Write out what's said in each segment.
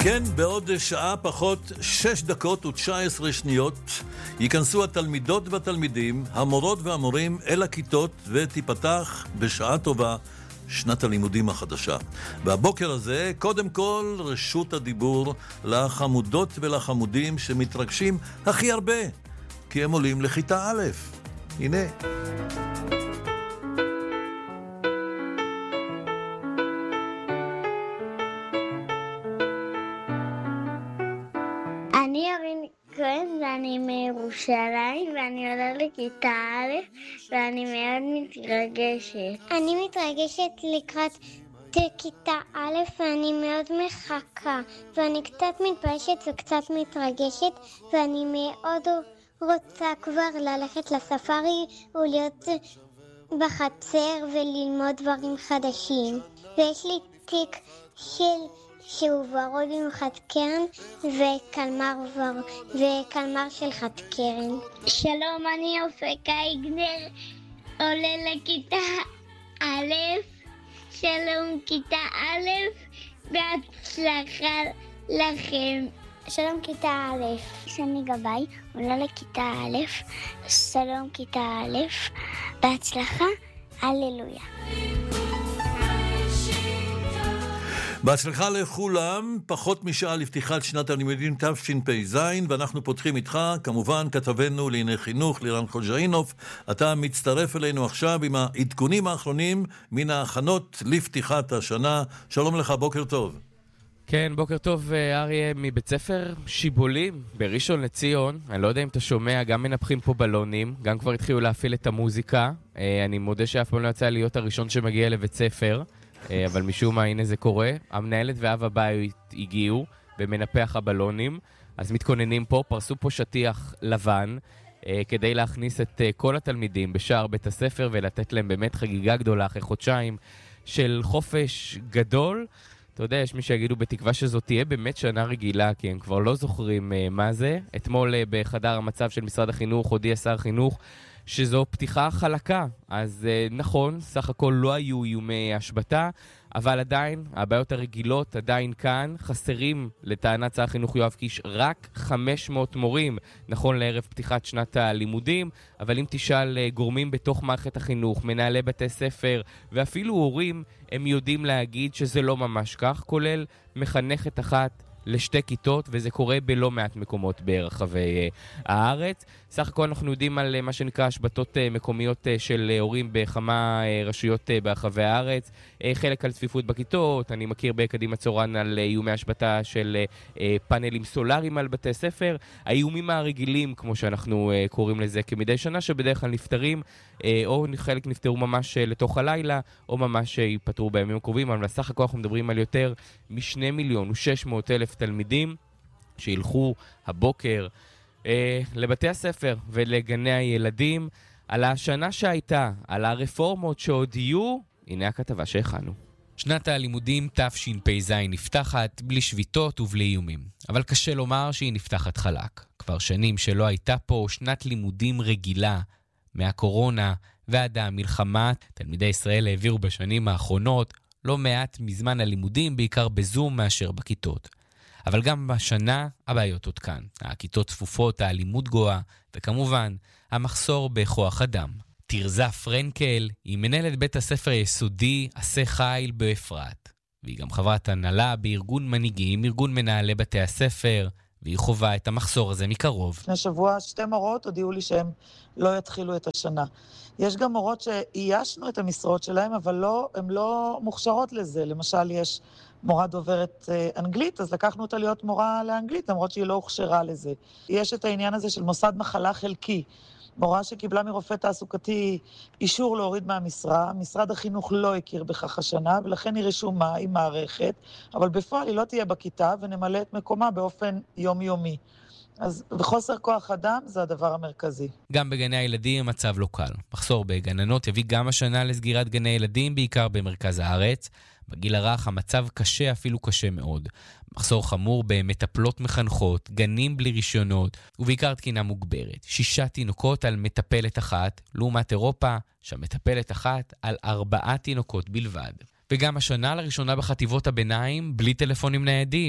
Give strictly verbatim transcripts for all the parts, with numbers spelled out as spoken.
כן, בעוד שעה פחות שש דקות ותשע עשרה שניות ייכנסו התלמידות והתלמידים, המורות והמורים אל הכיתות ותיפתח בשעה טובה שנת הלימודים החדשה. והבוקר הזה, קודם כל, רשות הדיבור לחמודות ולחמודים שמתרגשים הכי הרבה, כי הם עולים לכיתה א'. הנה. אני אורין כהן ואני מירושלים ואני עולה לכיתה א' ואני מאוד מתרגשת. אני מתרגשת לקראת כיתה א' ואני מאוד מחכה ואני קצת מתביישת וקצת מתרגשת ואני מאוד רוצה כבר ללכת לספארי ולהיות בחצר וללמוד דברים חדשים. ויש לי תיק של שהוא ורוד עם חד קרן וקלמר ור... וקלמר של חד קרן. שלום, אני אופקה איגנר, עולה לכיתה א'. שלום כיתה א', בהצלחה לכם. שלום כיתה א', שני גבאי, עולה לכיתה א'. שלום כיתה א', בהצלחה, הללויה. בהצלחה לכולם, פחות משעה לפתיחת שנת הלימודים תשפ"ז, ואנחנו פותחים איתך, כמובן, כתבנו לענייני חינוך, לירן חוג'אינוף. אתה מצטרף אלינו עכשיו עם העדכונים האחרונים מן ההכנות לפתיחת השנה. שלום לך, בוקר טוב. כן, בוקר טוב, אריה, מבית ספר שיבולים בראשון לציון. אני לא יודע אם אתה שומע, גם מנפחים פה בלונים, גם כבר התחילו להפעיל את המוזיקה. אני מודה שאף פעם לא יצא להיות הראשון שמגיע לבית ספר, אבל משום מה, הנה זה קורה. המנהלת ואב הבית הגיעו במנפח הבלונים, אז מתכוננים פה, פרסו פה שטיח לבן, כדי להכניס את כל התלמידים בשער בית הספר, ולתת להם באמת חגיגה גדולה אחרי חודשיים של חופש גדול. אתה יודע, יש מי שיגידו בתקווה שזאת תהיה באמת שנה רגילה, כי הם כבר לא זוכרים מה זה. אתמול בחדר המצב של משרד החינוך הודיע שר החינוך שזו פתיחה חלקה. אז נכון, סך הכל לא היו איומי השבתה, אבל עדיין, הבעיות הרגילות עדיין כאן. חסרים, לטענת שר החינוך יואב קיש, רק חמש מאות מורים, נכון לערב פתיחת שנת הלימודים. אבל אם תשאל גורמים בתוך מערכת החינוך, מנהלי בתי ספר ואפילו הורים, הם יודעים להגיד שזה לא ממש כך, כולל מחנכת אחת לשתי כיתות, וזה קורה בלא מעט מקומות ברחבי הארץ. סך הכל אנחנו יודעים על מה שנקרא השבתות מקומיות של הורים בכמה רשויות ברחבי הארץ. חלק על צפיפות בכיתות, אני מכיר בקדימה צורן על איומי השבתה של פאנלים סולאריים על בתי ספר. האיומים הרגילים, כמו שאנחנו קוראים לזה, כמדי שנה, שבדרך כלל נפטרים, או חלק נפטרו ממש לתוך הלילה, או ממש ייפטרו בימים הקרובים. אבל סך הכל אנחנו מדברים על יותר משני מיליון ושש מאות אלף תלמידים שילכו הבוקר אה, לבתי הספר ולגני הילדים על השנה שהייתה, על הרפורמות שעוד יהיו. הנה הכתבה שהכנו. שנת הלימודים תשפ"ז נפתחת בלי שביתות ובלי איומים, אבל קשה לומר שהיא נפתחת חלק. כבר שנים שלא הייתה פה שנת לימודים רגילה. מהקורונה ועד המלחמה, תלמידי ישראל העבירו בשנים האחרונות לא מעט מזמן הלימודים, בעיקר בזום מאשר בכיתות. אבל גם בשנה הבעיות עוד כאן. הכיתות צפופות, האלימות גואה, וכמובן, המחסור בכוח אדם. תרזה פרנקל היא מנהלת בית הספר היסודי עשה חיל באפרת. והיא גם חברת הנהלה בארגון מנהיגים, ארגון מנהלי בתי הספר, והיא חובה את המחסור הזה מקרוב. לפני שבוע שתי מורות הודיעו לי שהם לא יתחילו את השנה. יש גם מורות שאיישנו את המשרות שלהם, אבל לא, הן לא מוכשרות לזה. למשל, יש מורה דוברת אנגלית, אז לקחנו אותה להיות מורה לאנגלית, למרות שהיא לא הוכשרה לזה. יש את העניין הזה של מוסד מחלה חלקי. מורה שקיבלה מרופא תעסוקתי אישור להוריד מהמשרה, משרד החינוך לא הכיר בכך השנה, ולכן היא רשומה עם מערכת, אבל בפועל היא לא תהיה בכיתה ונמלא את מקומה באופן יומיומי. אז בחוסר כוח אדם זה הדבר המרכזי. גם בגני הילדים המצב לא קל. מחסור בגננות יביא גם השנה לסגירת גני ילדים, בעיקר במרכז הארץ. בגיל הרך המצב קשה, אפילו קשה מאוד. מחסור חמור במטפלות מחנכות, גנים בלי רישיונות, ובעיקר תקינה מוגברת. שישה תינוקות על מטפלת אחת, לעומת אירופה, שהמטפלת אחת על ארבעה תינוקות בלבד. וגם השנה לראשונה בחטיבות הביניים, בלי טלפונים ניידים.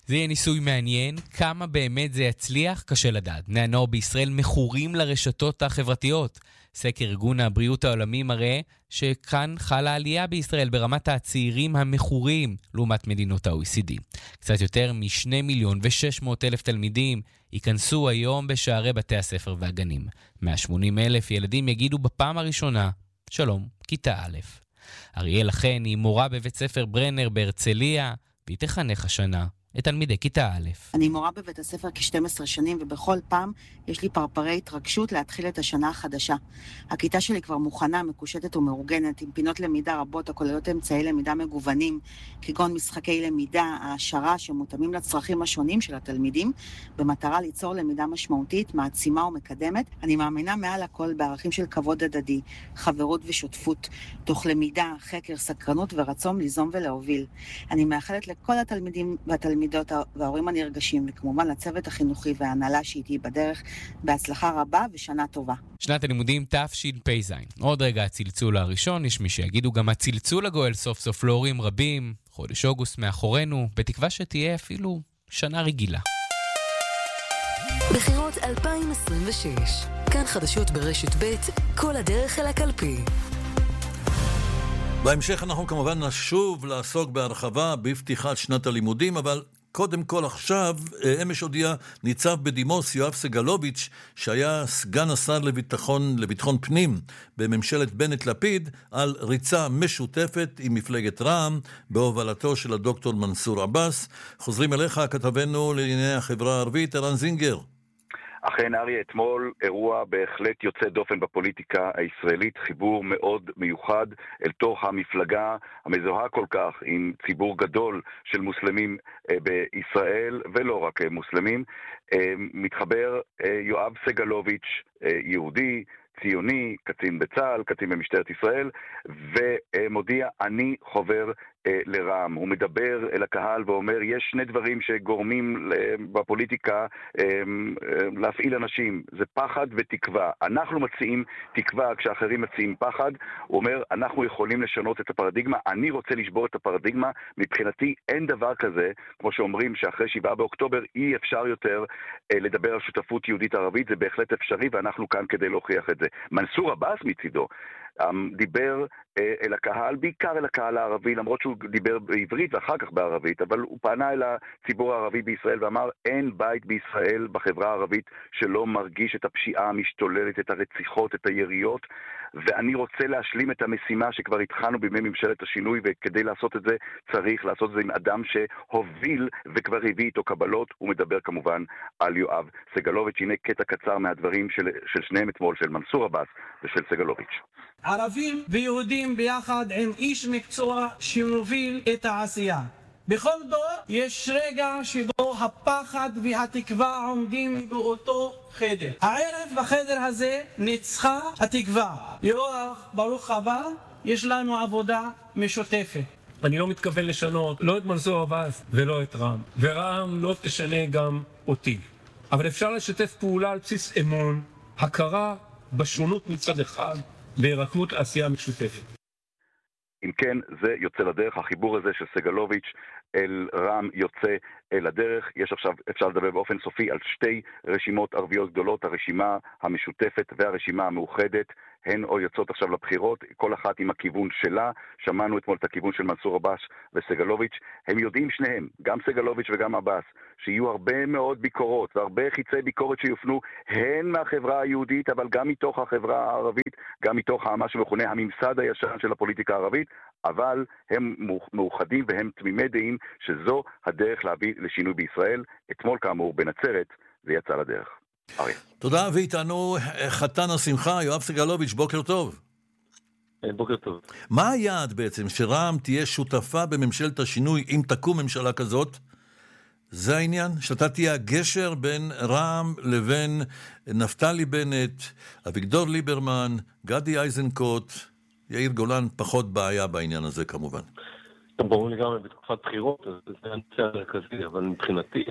זה יהיה ניסוי מעניין. כמה באמת זה יצליח? קשה לדעת. בני הנוער בישראל מכורים לרשתות החברתיות. סקר ארגון הבריאות העולמי מראה שכאן חלה עלייה בישראל ברמת הצעירים המכורים לעומת מדינות ה-או אי סי די. קצת יותר משני מיליון ושש מאות אלף תלמידים ייכנסו היום בשערי בתי הספר והגנים. מאה ושמונים אלף ילדים יגידו בפעם הראשונה שלום, כיתה א'. אריאל לכן היא מורה בבית ספר ברנר בהרצליה, והיא תחנך השנה את תלמידי כיתה א'. אני מורה בבית הספר כ-שתים עשרה שנים, ובכל פעם יש לי פרפרי התרגשות להתחיל את השנה החדשה. הכיתה שלי כבר מוכנה, מקושטת ומאורגנת, עם פינות למידה רבות הכוללות אמצעי למידה מגוונים, כגון משחקי למידה, העשרה שמותאמים לצרכים השונים של התלמידים, במטרה ליצור למידה משמעותית, מעצימה ומקדמת. אני מאמינה מעל הכל בערכים של כבוד הדדי, חברות ושותפות, תוך למידה, חקר, סקרנות ורצון ליזום ולהוביל. אני מאחלת לכל התלמידים והתלמידים וההורים הנרגשים, וכמובן לצוות החינוכי וההנהלה שאיתי בדרך, בהצלחה רבה ושנה טובה. שנת הלימודים תשפ"ז. עוד רגע הצלצול הראשון, יש מי שיגידו גם הצלצול הגואל סוף סוף להורים רבים. חודש אוגוסט מאחורינו, בתקווה שתהיה אפילו שנה רגילה. בחירות אלפיים עשרים ושש. כאן חדשות ברשת ב', כל הדרך אל הקלפי. בהמשך אנחנו כמובן נשוב לעסוק בהרחבה בפתיחת שנת הלימודים, אבל קודם כל עכשיו, אמש הודיע ניצב בדימוס יואב סגלוביץ' שהיה סגן השר לביטחון, לביטחון פנים בממשלת בנט לפיד, על ריצה משותפת עם מפלגת רע"מ בהובלתו של הדוקטור מנסור עבאס. חוזרים אליך כתבנו לענייני החברה הערבית ערן זינגר. אכן אריה, אתמול אירוע בהחלט יוצא דופן בפוליטיקה הישראלית, חיבור מאוד מיוחד אל תוך המפלגה המזוהה כל כך עם ציבור גדול של מוסלמים בישראל, ולא רק מוסלמים. מתחבר יואב סגלוביץ', יהודי, ציוני, קצין בצה"ל, קצין במשטרת ישראל, ומודיע אני חובר לרע"מ. הוא מדבר אל הקהל ואומר, יש שני דברים שגורמים בפוליטיקה להפעיל אנשים, זה פחד ותקווה. אנחנו מציעים תקווה כשאחרים מציעים פחד. הוא אומר, אנחנו יכולים לשנות את הפרדיגמה, אני רוצה לשבור את הפרדיגמה. מבחינתי אין דבר כזה, כמו שאומרים שאחרי שבעה באוקטובר אי אפשר יותר לדבר על שותפות יהודית ערבית, זה בהחלט אפשרי ואנחנו כאן כדי להוכיח את זה. מנסור עבאס מצידו דיבר אל הקהל, בעיקר אל הקהל הערבי, למרות שהוא דיבר בעברית ואחר כך בערבית, אבל הוא פנה אל הציבור הערבי בישראל ואמר, אין בית בישראל בחברה הערבית שלא מרגיש את הפשיעה המשתוללת, את הרציחות, את היריות, ואני רוצה להשלים את המשימה שכבר התחלנו בימי ממשלת השינוי, וכדי לעשות את זה צריך לעשות את זה עם אדם שהוביל וכבר הביא איתו קבלות. הוא מדבר כמובן על יואב סגלוביץ'. הנה קטע קצר מהדברים של, של שניהם אתמול, של מנסור עבאס ושל סגלוביץ'. ערבים ויהודים ביחד עם איש מקצוע שמוביל את העשייה. בכל דור יש רגע שבו הפחד והתקווה עומדים באותו חדר. הערב בחדר הזה ניצחה התקווה. יואב, ברוך הבא, יש לנו עבודה משותפת. אני לא מתכוון לשנות לא את מנסור עבאס ולא את רע"מ, ורע"מ לא תשנה גם אותי. אבל אפשר לשתף פעולה על בסיס אמון, הכרה בשונות מצד אחד, והירתמות לעשייה משותפת. אם כן, זה יוצא לדרך, החיבור הזה של סגלוביץ' אל רע"מ יוצא אל הדרך. יש עכשיו, אפשר לדבר באופן סופי על שתי רשימות ערביות גדולות, הרשימה המשותפת והרשימה המאוחדת, הן או יוצאות עכשיו לבחירות, כל אחת עם הכיוון שלה. שמענו אתמול את הכיוון של מנסור עבאס וסגלוביץ'. הם יודעים שניהם, גם סגלוביץ' וגם עבאס, שיהיו הרבה מאוד ביקורות והרבה חיצי ביקורת שיופנו הן מהחברה היהודית, אבל גם מתוך החברה הערבית, גם מתוך מה שמכונה הממסד הישן של הפוליטיקה הערבית, אבל הם מאוחדים והם תמימי דעים שזו הדרך להביא לשינוי בישראל. אתמול כאמור בנצרת זה יצא לדרך. אריה. תודה, ואיתנו חתן השמחה, יואב סגלוביץ', בוקר טוב. בוקר טוב. מה היעד בעצם? שרע"מ תהיה שותפה בממשלת השינוי אם תקום ממשלה כזאת? זה העניין? שאתה תהיה הגשר בין רע"מ לבין נפתלי בנט, אביגדור ליברמן, גדי איזנקוט, יאיר גולן, פחות בעיה בעניין הזה כמובן. ברור לי גם בתקופת בחירות, אז זה הנושא המרכזי, אבל מבחינתי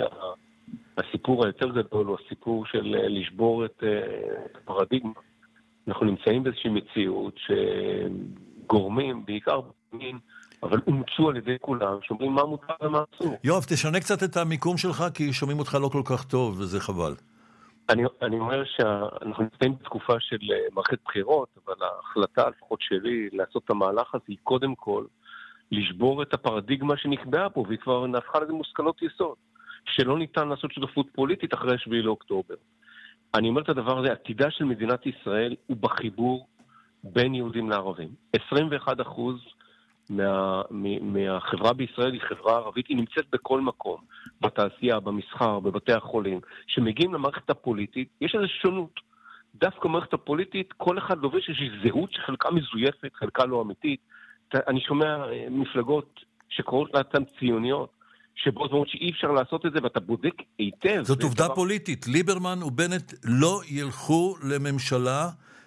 הסיפור היותר גדול הוא הסיפור של לשבור את הפרדיגמה. אנחנו נמצאים באיזושהי מציאות שגורמים, בעיקר במין, אבל אומצו על ידי כולם, שאומרים מה מותר ומה אסור. יואב, תשנה קצת את המיקום שלך, כי שומעים אותך לא כל כך טוב, וזה חבל. אני, אני אומר שאנחנו נמצאים בתקופה של מערכת בחירות, אבל ההחלטה, לפחות שלי, לעשות את המהלך הזה, היא קודם כל לשבור את הפרדיגמה שנקבעה פה, והיא כבר נהפכה לזה מושכלות יסוד, שלא ניתן לעשות שותפות פוליטית אחרי השביעי לאוקטובר. אני אומר את הדבר הזה, עתידה של מדינת ישראל הוא בחיבור בין יהודים לערבים. עשרים ואחד אחוז מה, מהחברה בישראל היא חברה ערבית, היא נמצאת בכל מקום, בתעשייה, במסחר, בבתי החולים, שמגיעים למערכת הפוליטית, יש איזו שונות. דווקא במערכת הפוליטית, כל אחד לובש איזושהי זהות שחלקה מזויפת, חלקה לא אמיתית. אני שומע מפלגות שקוראות לעצם ציוניות, שבו זאת אומרת שאי אפשר לעשות את זה, ואתה בודק היטב. זאת עובדה דבר... פוליטית. ליברמן ובנט לא ילכו לממשלה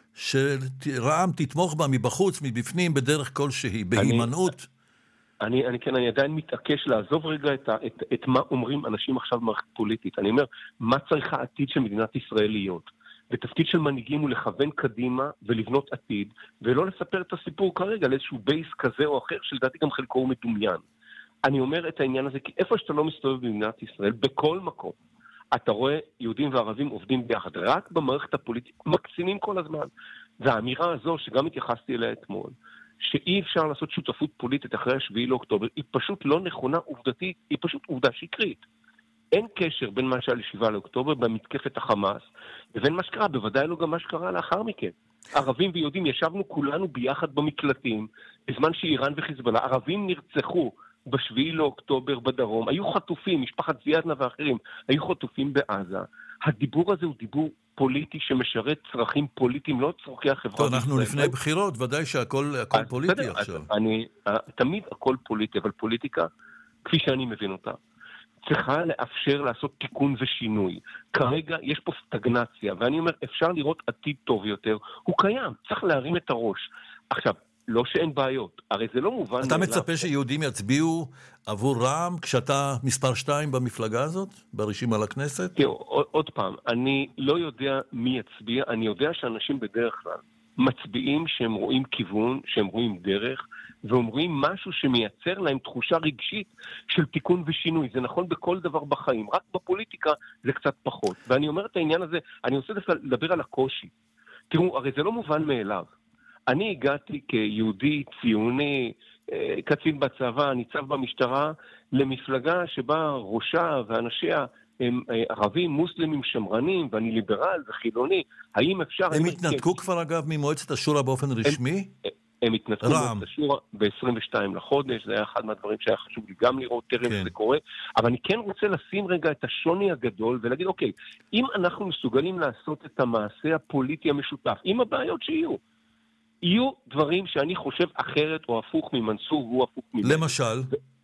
שרע"מ תתמוך בה מבחוץ, מבפנים, בדרך כלשהי, בהימנעות. אני, אני, אני, כן, אני עדיין מתעקש לעזוב רגע את, ה, את, את מה אומרים אנשים עכשיו במערכת פוליטית. אני אומר, מה צריך העתיד של מדינת ישראל להיות? ותפקיד של מנהיגים הוא לכוון קדימה ולבנות עתיד, ולא לספר את הסיפור כרגע על איזשהו בייס כזה או אחר, שלדעתי גם חלקו הוא מדומיין. אני אומר את העניין הזה, כי איפה שאתה לא מסתובב במדינת ישראל, בכל מקום, אתה רואה יהודים וערבים עובדים ביחד, רק במערכת הפוליטית, מקצינים כל הזמן. והאמירה הזו, שגם התייחסתי אליה אתמול, שאי אפשר לעשות שותפות פוליטית אחרי השביעי לאוקטובר, היא פשוט לא נכונה עובדתית, היא פשוט עובדה שקרית. אין קשר בין מה שהיה לשבעה לאוקטובר, במתקפת החמאס, לבין מה שקרה, בוודאי לא גם מה שקרה לאחר מכן. ערבים ויהודים ישבנו כולנו ביחד במקלטים, בזמן שאיראן וחיזבאללה, ערבים נרצחו בשביעי לאוקטובר בדרום, היו חטופים, משפחת זיאדנה ואחרים, היו חטופים בעזה. הדיבור הזה הוא דיבור פוליטי שמשרת צרכים פוליטיים, לא צורכי החברה. טוב, אנחנו לפני בחירות, ודאי שהכל פוליטי עכשיו. אני, תמיד הכל פוליטי, אבל פוליטיקה, כפי שאני מבין אותה, צריכה לאפשר לעשות תיקון ושינוי. כרגע יש פה סטגנציה, ואני אומר, אפשר לראות עתיד טוב יותר, הוא קיים, צריך להרים את הראש. עכשיו, לא שאין בעיות, הרי זה לא מובן... אתה מצפה שיהודים יצביעו עבור רע"מ כשאתה מספר שתיים במפלגה הזאת, ברשימה לכנסת? תראו, עוד פעם, אני לא יודע מי יצביע, אני יודע שאנשים בדרך כלל מצביעים שהם רואים כיוון, שהם רואים דרך, ואומרים משהו שמייצר להם תחושה רגשית של תיקון ושינוי. זה נכון בכל דבר בחיים, רק בפוליטיקה זה קצת פחות. ואני אומר את העניין הזה, אני רוצה לדבר על הקושי. תראו, הרי זה לא מובן מאליו. אני הגעתי כיהודי, ציוני, קצין בצבא, ניצב במשטרה, למפלגה שבה ראשה ואנשיה הם ערבים, מוסלמים, שמרנים, ואני ליברל וחילוני. האם אפשר... הם התנתקו כבר אגב ממועצת השורא באופן רשמי? הם התנתקו ממועצת השורא ב-עשרים ושתיים לחודש, זה היה אחד מהדברים שהיה חשוב לי גם לראות טרם זה קורה, אבל אני כן רוצה לשים רגע את השוני הגדול ולהגיד, אוקיי, אם אנחנו מסוגלים לעשות את המעשה הפוליטי המשותף, עם הבעיות שיהיו, יהיו דברים שאני חושב אחרת או הפוך ממנסור, הוא הפוך ממנו. למשל?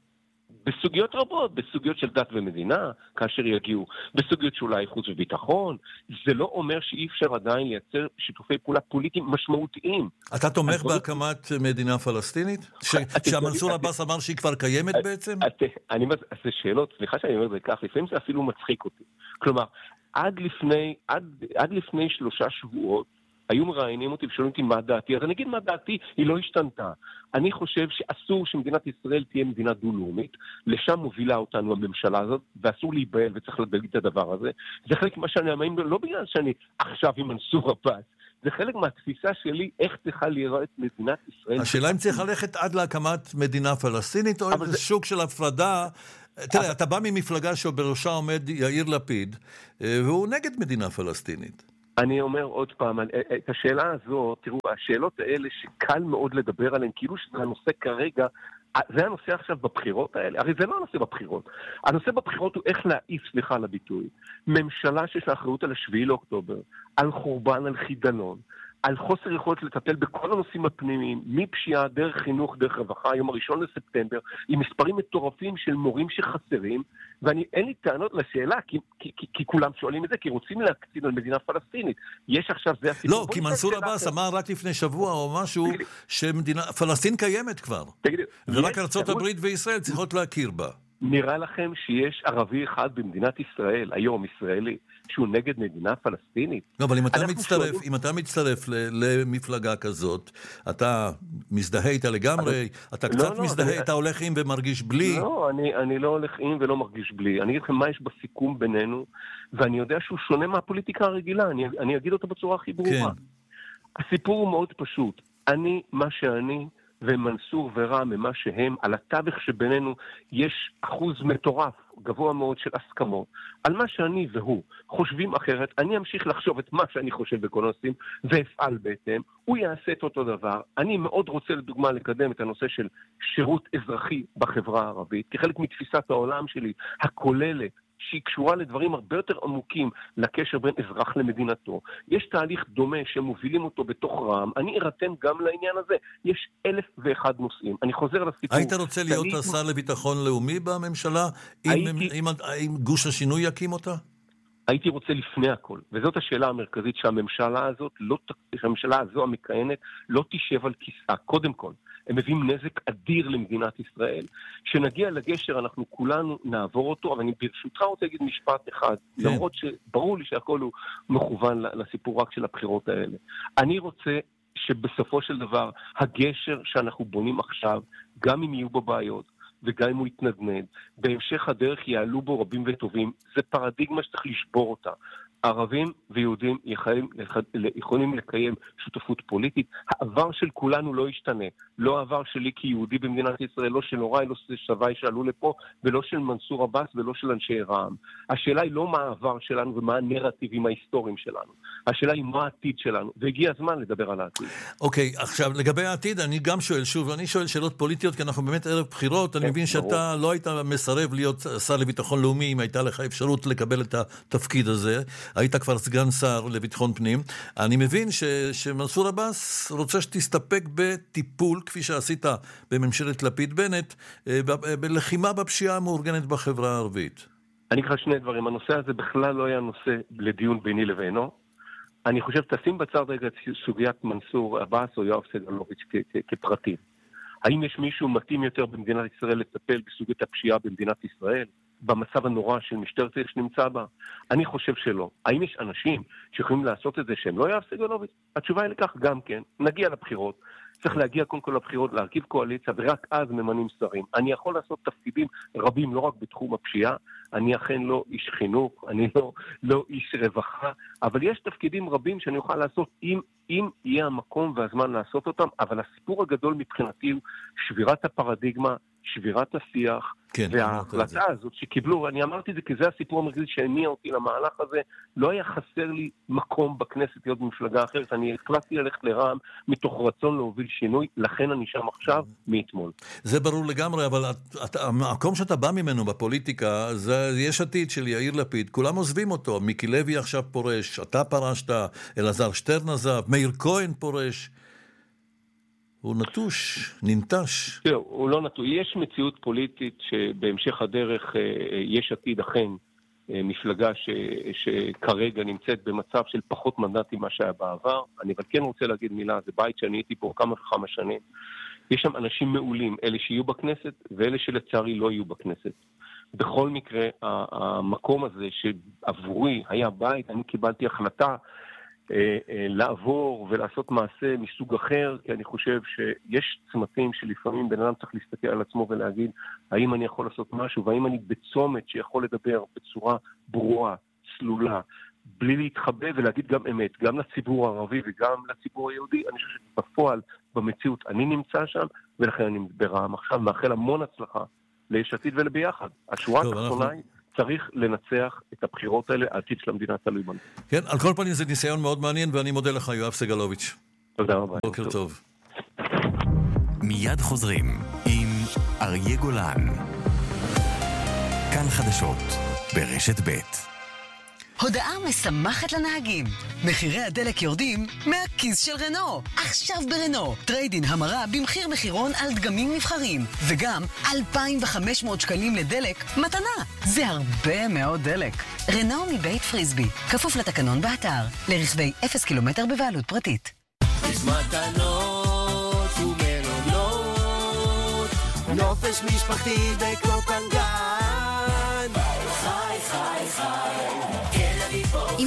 בסוגיות רבות, בסוגיות של דת ומדינה, כאשר יגיעו, בסוגיות שאולי חוץ וביטחון, זה לא אומר שאי אפשר עדיין לייצר שיתופי פעולה פוליטיים משמעותיים. אתה תומך בהקמת מדינה פלסטינית? שהמנסור עבאס אמר שהיא כבר קיימת בעצם? אני אומר, זה שאלות, סליחה שאני אומר את זה כך, לפעמים זה אפילו מצחיק אותי. כלומר, עד לפני, עד, עד לפני שלושה שבועות, היו מראיינים אותי ושואלים אותי מה דעתי, אז אני אגיד מה דעתי, היא לא השתנתה. אני חושב שאסור שמדינת ישראל תהיה מדינה דו-לאומית, לשם מובילה אותנו הממשלה הזאת, ואסור להיבהל וצריך לדבר את הדבר הזה. זה חלק מה שאני אמאים, לא בגלל שאני עכשיו עם מנסור עבאס, זה חלק מהתפיסה שלי, איך צריכה להיראות מדינת ישראל. השאלה אם צריך ללכת עד להקמת מדינה פלסטינית, או איזה שוק של הפרדה. תראה, אתה בא ממפלגה שבראשה עומד יאיר לפיד, והוא נגד מדינה פלסטינית. אני אומר עוד פעם, את השאלה הזו, תראו, השאלות האלה שקל מאוד לדבר עליהן, כאילו שזה הנושא כרגע, זה הנושא עכשיו בבחירות האלה, הרי זה לא הנושא בבחירות. הנושא בבחירות הוא איך להעיף, סליחה על הביטוי, ממשלה שיש לה אחריות על השביעי לאוקטובר, על חורבן, על חידלון, על חוסר יכולת לטפל בכל הנושאים הפנימיים, מפשיעה, דרך חינוך, דרך רווחה, היום הראשון לספטמבר, עם מספרים מטורפים של מורים שחסרים, ואני, אין לי טענות לשאלה, כי, כי, כי, כי כולם שואלים את זה, כי רוצים להקצין על מדינה פלסטינית. יש עכשיו, זה הסיפור. לא, כי מנסור עבאס אמר רק לפני שבוע או משהו, שמדינה, פלסטין קיימת כבר. ורק ארצות הברית וישראל צריכות להכיר בה. נראה לכם שיש ערבי אחד במדינת ישראל, היום ישראלי, שהוא נגד מדינה פלסטינית? לא, אבל אם אתה מצטרף, שואלים... אם אתה מצטרף ל- למפלגה כזאת, אתה מזדהה איתה לגמרי, אבל... אתה קצת לא, מזדהה, לא, אתה אני... הולך עם ומרגיש בלי. לא, אני, אני לא הולך עם ולא מרגיש בלי. אני אגיד לכם מה יש בסיכום בינינו, ואני יודע שהוא שונה מהפוליטיקה הרגילה, אני, אני אגיד אותו בצורה הכי ברורה. כן. הסיפור הוא מאוד פשוט. אני, מה שאני, ומנסור ורם ממה שהם, על התווך שבינינו יש אחוז מטורף, גבוה מאוד של הסכמות. על מה שאני והוא חושבים אחרת, אני אמשיך לחשוב את מה שאני חושב בכל נושאים, ואפעל בהתאם. הוא יעשה את אותו דבר. אני מאוד רוצה לדוגמה לקדם את הנושא של שירות אזרחי בחברה הערבית, כחלק מתפיסת העולם שלי, הכוללת, שהיא קשורה לדברים הרבה יותר עמוקים לקשר בין אזרח למדינתו. יש תהליך דומה שמובילים אותו בתוך רע"מ. אני ארתם גם לעניין הזה. יש אלף ואחד נושאים. אני חוזר לסיפור. היית רוצה להיות תהליך... השר לביטחון לאומי בממשלה? הייתי... אם, אם, אם גוש השינוי יקים אותה? הייתי רוצה לפני הכל. וזאת השאלה המרכזית שהממשלה הזאת, לא, שהממשלה הזו המכהנת, לא תשב על כיסאה. קודם כל. הם מביאים נזק אדיר למדינת ישראל. כשנגיע לגשר אנחנו כולנו נעבור אותו, אבל אני ברשותך רוצה להגיד משפט אחד, כן. למרות שברור לי שהכל הוא מכוון לסיפור רק של הבחירות האלה. אני רוצה שבסופו של דבר הגשר שאנחנו בונים עכשיו, גם אם יהיו בו בעיות, וגם אם הוא יתנדנד, בהמשך הדרך יעלו בו רבים וטובים, זה פרדיגמה שצריך לשבור אותה. ערבים ויהודים יכולים, יכולים לקיים שותפות פוליטית. העבר של כולנו לא ישתנה. לא העבר שלי כיהודי במדינת ישראל, לא של הוריי, לא של שבי שעלו לפה, ולא של מנסור עבאס ולא של אנשי רע"מ. השאלה היא לא מה העבר שלנו ומה הנרטיבים ההיסטוריים שלנו. השאלה היא מה העתיד שלנו, והגיע הזמן לדבר על העתיד. אוקיי, עכשיו לגבי העתיד, אני גם שואל שוב, אני שואל שאלות פוליטיות, כי אנחנו באמת ערב בחירות, אני מבין שאתה לא היית מסרב להיות שר לביטחון לאומי, אם הייתה לך אפשרות לקבל את התפקיד הזה. היית כבר סגן שר לביטחון פנים. אני מבין ש, שמנסור עבאס רוצה שתסתפק בטיפול, כפי שעשית בממשלת לפיד בנט, בלחימה בפשיעה המאורגנת בחברה הערבית. אני אקרא שני דברים. הנושא הזה בכלל לא היה נושא לדיון ביני לבינו. אני חושב, תשים בצד רגע את סוגיית מנסור עבאס או יואב סגלוביץ' כפרטים. האם יש מישהו מתאים יותר במדינת ישראל לטפל בסוגיית הפשיעה במדינת ישראל? במצב הנורא של משטרת ישראל שנמצא בה? אני חושב שלא. האם יש אנשים שיכולים לעשות את זה שהם לא יואב סגלוביץ'? התשובה היא לכך גם כן. נגיע לבחירות. צריך להגיע קודם כל לבחירות, להרכיב קואליציה, ורק אז ממנים שרים. אני יכול לעשות תפקידים רבים, לא רק בתחום הפשיעה. אני אכן לא איש חינוך, אני לא, לא איש רווחה, אבל יש תפקידים רבים שאני אוכל לעשות אם, אם יהיה המקום והזמן לעשות אותם, אבל הסיפור הגדול מבחינתי הוא שבירת הפרדיגמה, שבירת השיח, כן, וההחלטה הזאת שקיבלו, אני אמרתי את זה כי זה הסיפור המרכזי שהניע אותי למהלך הזה, לא היה חסר לי מקום בכנסת להיות במפלגה אחרת, אני החלטתי ללכת לרע"מ מתוך רצון להוביל שינוי, לכן אני שם עכשיו מאתמול. זה ברור לגמרי, אבל את, המקום שאתה בא ממנו בפוליטיקה, זה יש עתיד של יאיר לפיד, כולם עוזבים אותו, מיקי לוי עכשיו פורש, אתה פרשת, אלעזר שטרן עזב, מאיר כהן פורש, הוא נטוש, ננטש. תראו, הוא לא נטוש. יש מציאות פוליטית שבהמשך הדרך יש עתיד אכן מפלגה ש, שכרגע נמצאת במצב של פחות מנדטים מה שהיה בעבר. אני אבל כן רוצה להגיד מילה, זה בית שאני הייתי פה כמה וכמה שנים. יש שם אנשים מעולים, אלה שיהיו בכנסת ואלה שלצערי לא יהיו בכנסת. בכל מקרה, המקום הזה שעבורי היה בית, אני קיבלתי החלטה לעבור ולעשות מעשה מסוג אחר, כי אני חושב שיש צמתים שלפעמים בן אדם צריך להסתכל על עצמו ולהגיד האם אני יכול לעשות משהו, והאם אני בצומת שיכול לדבר בצורה ברורה, צלולה, בלי להתחבא ולהגיד גם אמת, גם לציבור הערבי וגם לציבור היהודי. אני חושב שבפועל, במציאות, אני נמצא שם, ולכן אני ברע"מ עכשיו, מאחל המון הצלחה ליש עתיד ולביחד. השורה התחתונה היא, צריך לנצח את הבחירות האלה, העתיד של המדינה תלוי בנו. כן, על כל פנים זה ניסיון מאוד מעניין, ואני מודה לך, יואב סגלוביץ'. תודה רבה. בוקר טוב. מיד חוזרים עם אריה גולן. כאן חדשות, ברשת ב'. הודעה משמחת לנהגים. מחירי הדלק יורדים מהכיס של רנו. עכשיו ברנו. טריידין המרה במחיר מחירון על דגמים נבחרים. וגם אלפיים וחמש מאות שקלים לדלק מתנה. זה הרבה מאוד דלק. רנו מבית פריסבי. כפוף לתקנון באתר. לרכבי אפס קילומטר בבעלות פרטית. יש מתנות ומלונות. נופש משפחתי בקופנגן.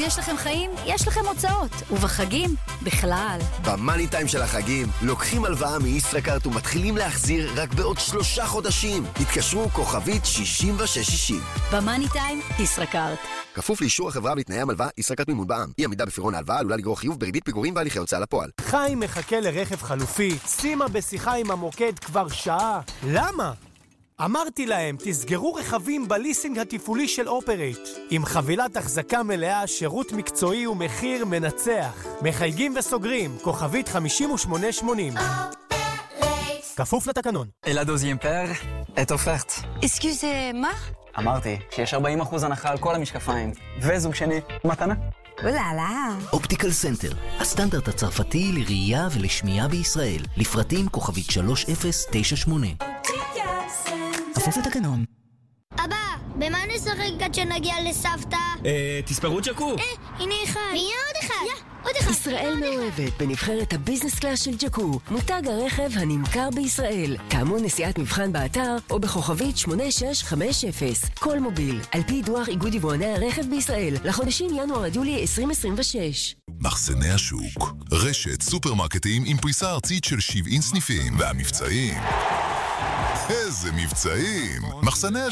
יש לכם חיים, יש לכם הוצאות. ובחגים, בכלל. במאני טיים של החגים, לוקחים הלוואה מישראכרט ומתחילים להחזיר רק בעוד שלושה חודשים. התקשרו כוכבית שישים ושש שישים. במאני טיים, ישראכרט. כפוף לאישור החברה בתנאי המלווה, ישראכרט מימון בע"מ. אי עמידה בפירעון ההלוואה עלולה לגרור חיוב בריבית פיגורים והליכי הוצאה לפועל. חיים מחכה לרכב חלופי. שימה בשיחה עם המוקד כבר שעה. למה? אמרתי להם, תסגרו רכבים בליסינג התפעולי של אופרייט. עם חבילת החזקה מלאה, שירות מקצועי ומחיר מנצח. מחייגים וסוגרים, כוכבית חמישים ושמונה שמונים. כפוף לתקנון. אלא דוזיין פר, את אופרט. אסקיוזה, מה? אמרתי שיש ארבעים אחוז הנחה על כל המשקפיים, וזוג שני, מתנה. אוללה. אופטיקל סנטר, הסטנדרט הצרפתי לראייה ולשמיעה בישראל. לפרטים כוכבית שלוש אפס תשע שמונה. כפוף לתקנון. אבא, במה נשחק עד שנגיע לסבתא? אה, תספרו ג'קו. אה, הנה אחד. ויהיה עוד אחד. יא, עוד אחד. ישראל מאוהבת בנבחרת הביזנס קלאס של ג'קו, מותג הרכב הנמכר בישראל. כאמור נסיעת מבחן באתר או בכוכבית שמונה שש חמש אפס. כל מוביל, על פי דוח איגוד יבואני הרכב בישראל, לחודשים ינואר עד יולי עשרים עשרים ושש. מחסני השוק, רשת סופרמרקטים עם פריסה ארצית של שבעים סניפים, והמבצעים. איזה מבצעים! מחסני השוק